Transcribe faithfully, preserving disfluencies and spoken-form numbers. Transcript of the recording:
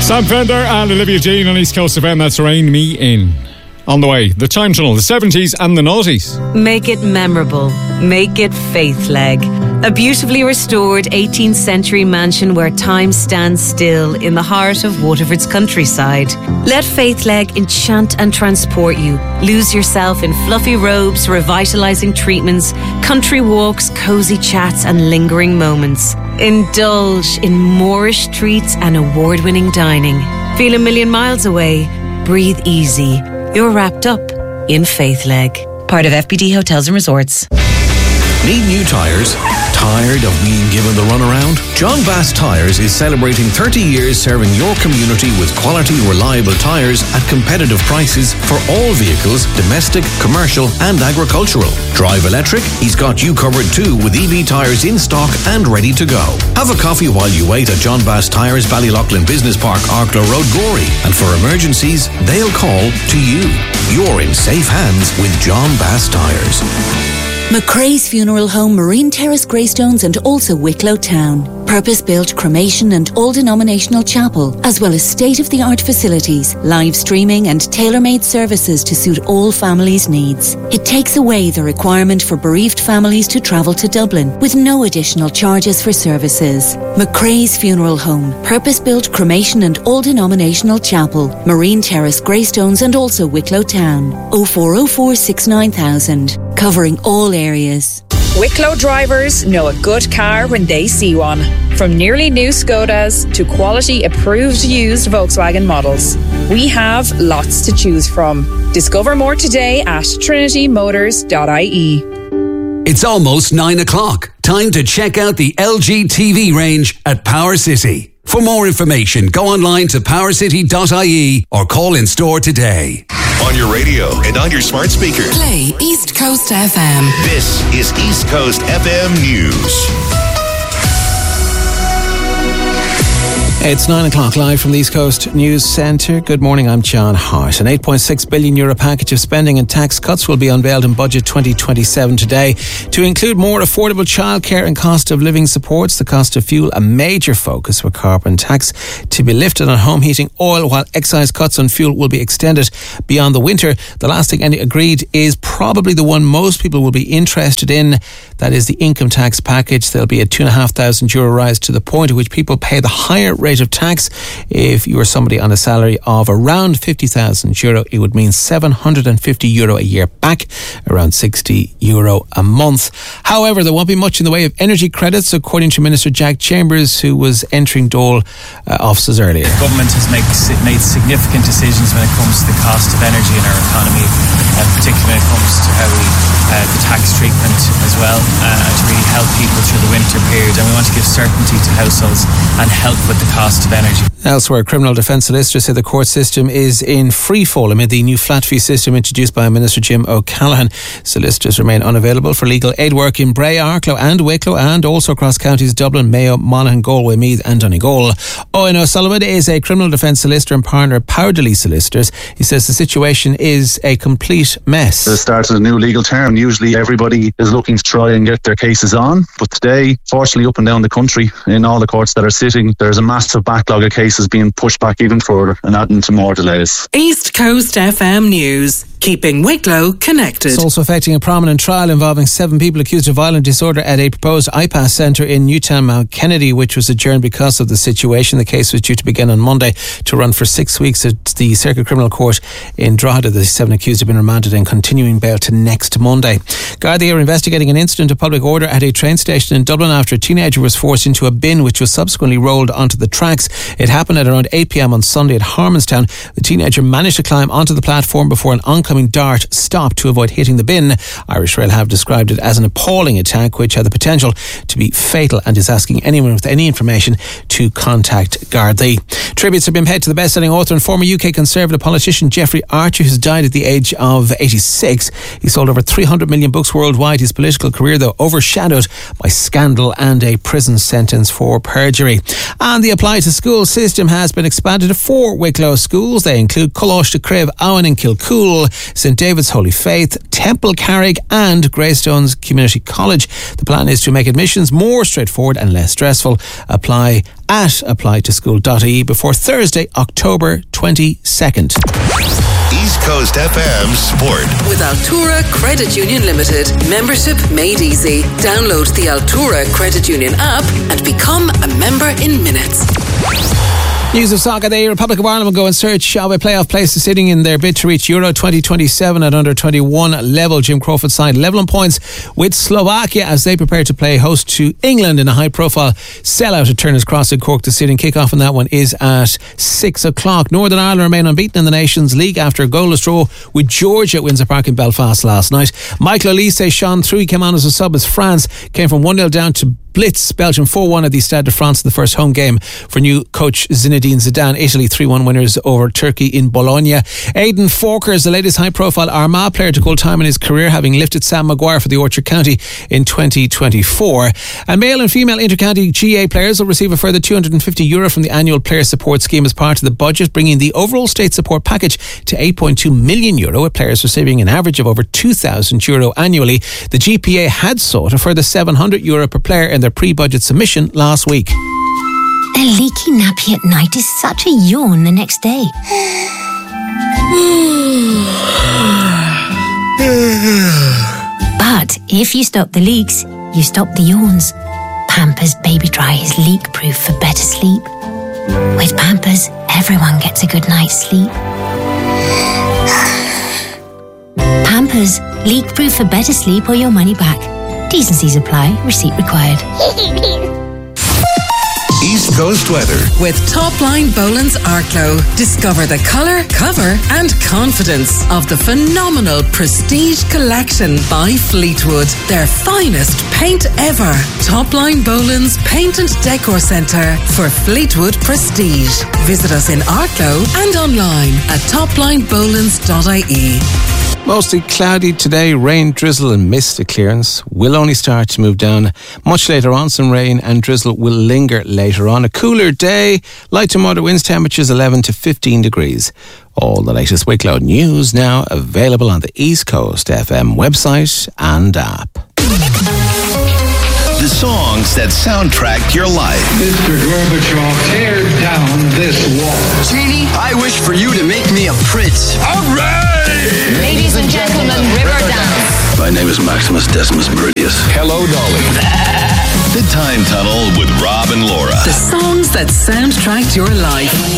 Sam Fender and Olivia Dean on East Coast F M. That's Rain Me In. On the way, the Time Tunnel, the seventies and the noughties. Make it memorable. Make it Faithleg. A beautifully restored eighteenth century mansion where time stands still in the heart of Waterford's countryside. Let Faithleg enchant and transport you. Lose yourself in fluffy robes, revitalising treatments, country walks, cosy chats and lingering moments. Indulge in Moorish treats and award-winning dining. Feel a million miles away. Breathe easy. You're wrapped up in Faithleg. Part of F B D Hotels and Resorts. Need new tyres? Tired of being given the runaround? John Bass Tyres is celebrating thirty years serving your community with quality, reliable tyres at competitive prices for all vehicles, domestic, commercial and agricultural. Drive electric? He's got you covered too with E V tyres in stock and ready to go. Have a coffee while you wait at John Bass Tyres, Ballyloughlin Business Park, Arklow Road, Gorey. And for emergencies, they'll call to you. You're in safe hands with John Bass Tyres. McRae's Funeral Home, Marine Terrace, Greystones and also Wicklow Town. Purpose-built cremation and all-denominational chapel, as well as state-of-the-art facilities, live streaming and tailor-made services to suit all families' needs. It takes away the requirement for bereaved families to travel to Dublin with no additional charges for services. McRae's Funeral Home, purpose-built cremation and all-denominational chapel, Marine Terrace, Greystones and also Wicklow Town. oh four oh four six nine thousand, covering all areas. Wicklow drivers know a good car when they see one. From nearly new Skodas to quality approved used Volkswagen models, we have lots to choose from. Discover more today at trinity motors dot I E. It's almost nine o'clock. Time to check out the L G T V range at Power City. For more information, go online to power city dot I E or call in store today. On your radio and on your smart speaker. Play East Coast F M. This is East Coast F M News. It's nine o'clock live from the East Coast News Centre. Good morning, I'm John Hart. An eight point six billion euro package of spending and tax cuts will be unveiled in Budget twenty twenty-seven today to include more affordable childcare and cost of living supports. The cost of fuel, a major focus with carbon tax to be lifted on home heating oil, while excise cuts on fuel will be extended beyond the winter. The last thing any agreed is probably the one most people will be interested in. That is the income tax package. There'll be a two and a half thousand euro rise to the point at which people pay the higher rate of tax. If you are somebody on a salary of around fifty thousand euro, it would mean seven hundred fifty euro a year back, around sixty euro a month. However, there won't be much in the way of energy credits, according to Minister Jack Chambers, who was entering Dole uh, offices earlier. The government has made, made significant decisions when it comes to the cost of energy in our economy, uh, particularly when it comes to how we uh, the tax treatment as well, uh, to really help people through the winter period. And we want to give certainty to households and help with the cost of energy. Elsewhere, criminal defence solicitors say the court system is in free fall amid the new flat fee system introduced by Minister Jim O'Callaghan. Solicitors remain unavailable for legal aid work in Bray, Arklow and Wicklow, and also across counties Dublin, Mayo, Monaghan, Galway, Meath and Donegal. Owen O'Sullivan is a criminal defence solicitor and partner at Powderly Solicitors. He says the situation is a complete mess. The start of the new legal term, usually everybody is looking to try and get their cases on, but today, fortunately up and down the country, in all the courts that are sitting, there's a massive backlog of cases being pushed back even further and adding to more delays. East Coast F M News, keeping Wicklow connected. It's also affecting a prominent trial involving seven people accused of violent disorder at a proposed I PAS centre in Newtown, Mount Kennedy, which was adjourned because of the situation. The case was due to begin on Monday to run for six weeks at the Circuit Criminal Court in Drogheda. The seven accused have been remanded in continuing bail to next Monday. Gardaí are investigating an incident of public order at a train station in Dublin after a teenager was forced into a bin which was subsequently rolled onto the tracks. It happened at around eight p.m. on Sunday at Harmonstown. The teenager managed to climb onto the platform before an oncoming dart stopped to avoid hitting the bin. Irish Rail have described it as an appalling attack which had the potential to be fatal and is asking anyone with any information to contact Gardaí. Tributes have been paid to the best-selling author and former U K Conservative politician Jeffrey Archer, who's died at the age of eighty-six. He sold over three hundred million books worldwide. His political career, though, overshadowed by scandal and a prison sentence for perjury. And the Apply to School system has been expanded to four Wicklow schools. They include Cullosh, Crib, Owen and Kilcool. St David's Holy Faith, Temple Carrick and Greystones Community College. The plan is to make admissions more straightforward and less stressful. Apply at apply to school dot I E before Thursday, October twenty-second. East Coast F M Sport. With Altura Credit Union Limited. Membership made easy. Download the Altura Credit Union app and become a member in minutes. News of soccer. The Republic of Ireland will go in search of a playoff place sitting in their bid to reach Euro twenty twenty-seven at under twenty-one level. Jim Crawford's side level on points with Slovakia as they prepare to play host to England in a high-profile sellout at Turner's Cross in Cork. The sitting kick-off on that one is at six o'clock. Northern Ireland remain unbeaten in the Nations League after a goalless draw with Georgia at Windsor Park in Belfast last night. Michael Olise shone through. He came on as a sub as France came from one nil down to blitz Belgium four one at the Stade de France in the first home game for new coach Zinedine Zidane. Italy three one winners over Turkey in Bologna. Aidan Forker is the latest high-profile Armagh player to goal time in his career, having lifted Sam Maguire for the Orchard County in twenty twenty-four. And male and female inter-county G A players will receive a further two hundred fifty euro from the annual player support scheme as part of the budget, bringing the overall state support package to eight point two million euro, with players receiving an average of over two thousand euro annually. The G P A had sought a further seven hundred euro per player in their pre-budget submission last week. A leaky nappy at night is such a yawn the next day. But if you stop the leaks, you stop the yawns. Pampers Baby Dry is leak-proof for better sleep. With Pampers, everyone gets a good night's sleep. Pampers, leak-proof for better sleep or your money back. T's and C's apply. Receipt required. East Coast weather. With Topline Boland's Arklow. Discover the colour, cover and confidence of the phenomenal Prestige Collection by Fleetwood. Their finest paint ever. Topline Boland's Paint and Decor Centre for Fleetwood Prestige. Visit us in Arklow and online at topline bolands dot I E. Mostly cloudy today, rain, drizzle and mist clearance will only start to move down much later on. Some rain and drizzle will linger later on. A cooler day, light to moderate winds, temperatures eleven to fifteen degrees. All the latest Wicklow news now available on the East Coast F M website and app. The songs that soundtracked your life. Mister Gorbachev, tear down this wall. Genie, I wish for you to make me a prince. All right! Ladies and gentlemen, River Dance. My name is Maximus Decimus Meridius. Hello, Dolly. The Time Tunnel with Rob and Laura. The songs that soundtracked your life.